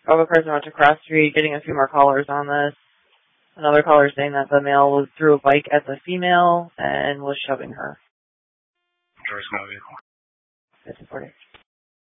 of a person went to Cross Street, getting a few more callers on this. Another caller saying that the male threw a bike at the female and was shoving her. Driver's vehicle. 5040.